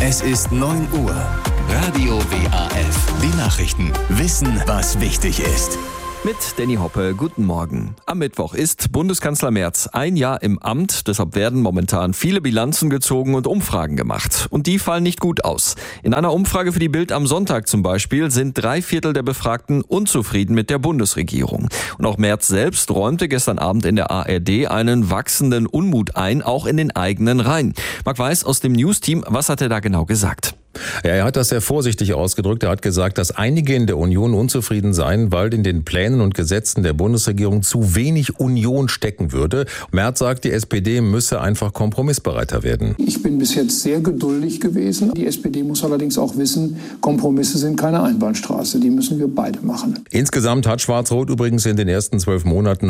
Es ist 9 Uhr. Radio WAF. Die Nachrichten. Wissen, was wichtig ist. Mit Danny Hoppe, guten Morgen. Am Mittwoch ist Bundeskanzler Merz ein Jahr im Amt. Deshalb werden momentan viele Bilanzen gezogen und Umfragen gemacht. Und die fallen nicht gut aus. In einer Umfrage für die Bild am Sonntag zum Beispiel sind 3/4 der Befragten unzufrieden mit der Bundesregierung. Und auch Merz selbst räumte gestern Abend in der ARD einen wachsenden Unmut ein, auch in den eigenen Reihen. Marc Weiß aus dem News-Team, was hat er da genau gesagt? Ja, er hat das sehr vorsichtig ausgedrückt. Er hat gesagt, dass einige in der Union unzufrieden seien, weil in den Plänen und Gesetzen der Bundesregierung zu wenig Union stecken würde. Merz sagt, die SPD müsse einfach kompromissbereiter werden. Ich bin bis jetzt sehr geduldig gewesen. Die SPD muss allerdings auch wissen, Kompromisse sind keine Einbahnstraße. Die müssen wir beide machen. Insgesamt hat Schwarz-Rot übrigens in den ersten 12 Monaten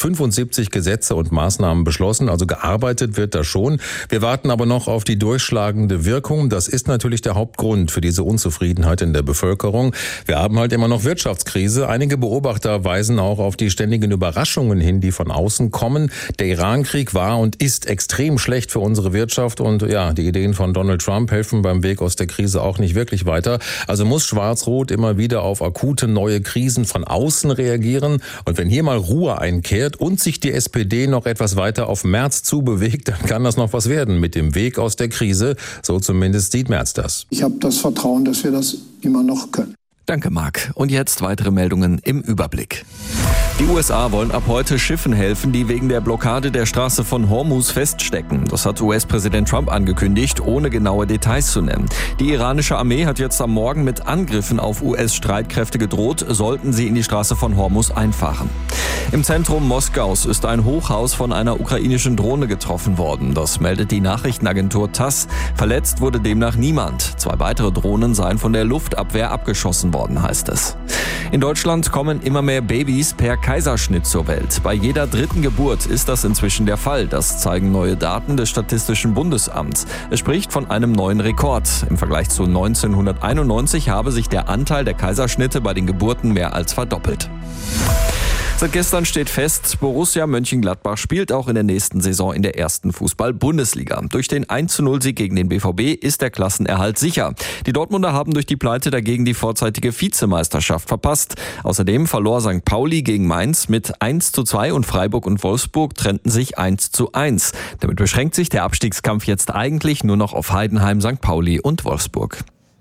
175 Gesetze und Maßnahmen beschlossen. Also gearbeitet wird da schon. Wir warten aber noch auf die durchschlagende Wirkung. Das ist natürlich der Hauptgrund für diese Unzufriedenheit in der Bevölkerung. Wir haben halt immer noch Wirtschaftskrise. Einige Beobachter weisen auch auf die ständigen Überraschungen hin, die von außen kommen. Der Irankrieg war und ist extrem schlecht für unsere Wirtschaft und ja, die Ideen von Donald Trump helfen beim Weg aus der Krise auch nicht wirklich weiter. Also muss Schwarz-Rot immer wieder auf akute neue Krisen von außen reagieren. Und wenn hier mal Ruhe einkehrt und sich die SPD noch etwas weiter auf Merz zubewegt, dann kann das noch was werden mit dem Weg aus der Krise. So zumindest sieht Merz das. Ich habe das Vertrauen, dass wir das immer noch können. Danke, Marc. Und jetzt weitere Meldungen im Überblick. Die USA wollen ab heute Schiffen helfen, die wegen der Blockade der Straße von Hormuz feststecken. Das hat US-Präsident Trump angekündigt, ohne genaue Details zu nennen. Die iranische Armee hat jetzt am Morgen mit Angriffen auf US-Streitkräfte gedroht, sollten sie in die Straße von Hormuz einfahren. Im Zentrum Moskaus ist ein Hochhaus von einer ukrainischen Drohne getroffen worden. Das meldet die Nachrichtenagentur TASS. Verletzt wurde demnach niemand. 2 weitere Drohnen seien von der Luftabwehr abgeschossen worden, heißt es. In Deutschland kommen immer mehr Babys per Kaiserschnitt zur Welt. Bei jeder 3. Geburt ist das inzwischen der Fall. Das zeigen neue Daten des Statistischen Bundesamts. Es spricht von einem neuen Rekord. Im Vergleich zu 1991 habe sich der Anteil der Kaiserschnitte bei den Geburten mehr als verdoppelt. Seit gestern steht fest, Borussia Mönchengladbach spielt auch in der nächsten Saison in der 1. Fußball-Bundesliga. Durch den 1:0-Sieg gegen den BVB ist der Klassenerhalt sicher. Die Dortmunder haben durch die Pleite dagegen die vorzeitige Vizemeisterschaft verpasst. Außerdem verlor St. Pauli gegen Mainz mit 1:2 und Freiburg und Wolfsburg trennten sich 1:1. Damit beschränkt sich der Abstiegskampf jetzt eigentlich nur noch auf Heidenheim, St. Pauli und Wolfsburg.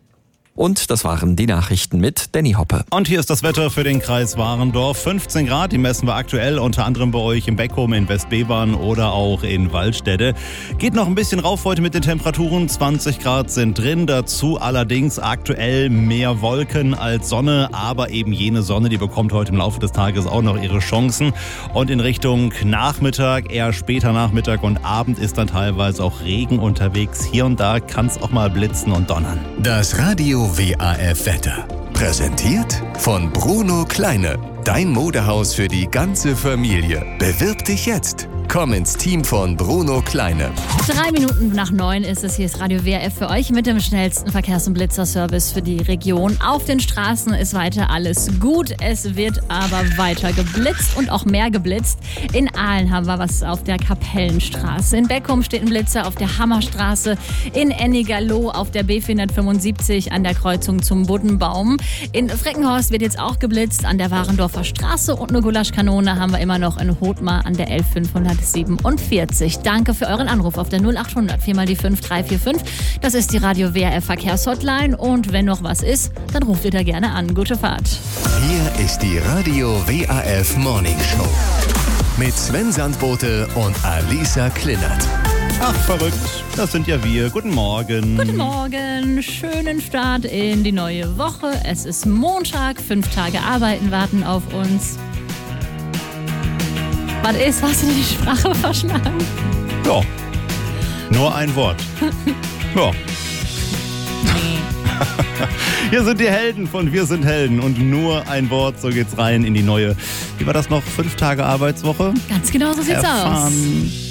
Und das waren die Nachrichten mit Danny Hoppe. Und hier ist das Wetter für den Kreis Warendorf. 15 Grad, die messen wir aktuell unter anderem bei euch im Beckum, in Westbevern oder auch in Waldstätte. Geht noch ein bisschen rauf heute mit den Temperaturen. 20 Grad sind drin, dazu allerdings aktuell mehr Wolken als Sonne. Aber eben jene Sonne, die bekommt heute im Laufe des Tages auch noch ihre Chancen. Und in Richtung Nachmittag, eher später Nachmittag und Abend ist dann teilweise auch Regen unterwegs. Hier und da kann es auch mal blitzen und donnern. Das Radio WAF Wetter. Präsentiert von Bruno Kleine. Dein Modehaus für die ganze Familie. Bewirb dich jetzt. Komm ins Team von Bruno Kleine. 8:03 ist es. Hier ist Radio WAF für euch mit dem schnellsten Verkehrs- und Blitzerservice für die Region. Auf den Straßen ist weiter alles gut. Es wird aber weiter geblitzt und auch mehr geblitzt. In Aalen haben wir was auf der Kapellenstraße. In Beckum steht ein Blitzer auf der Hammerstraße. In Ennigerloh auf der B475 an der Kreuzung zum Buddenbaum. In Freckenhorst wird jetzt auch geblitzt an der Warendorfer Straße. Und eine Gulaschkanone haben wir immer noch in Hothmar an der L547. Danke für euren Anruf auf der 0800 4x5 345. Das ist die Radio WAF Verkehrshotline. Und wenn noch was ist, dann ruft ihr da gerne an. Gute Fahrt. Hier ist die Radio WAF Morning Show. Mit Sven Sandbote und Alisa Klillert. Ach, verrückt. Das sind ja wir. Guten Morgen. Guten Morgen. Schönen Start in die neue Woche. Es ist Montag. 5 Tage Arbeiten warten auf uns. Was ist? Hast du dir die Sprache verschlagen? Ja. Nur ein Wort. Ja. Hier sind die Helden von Wir sind Helden und nur ein Wort, so geht's rein in die neue, wie war das noch, 5 Tage Arbeitswoche? Ganz genau so sieht's aus.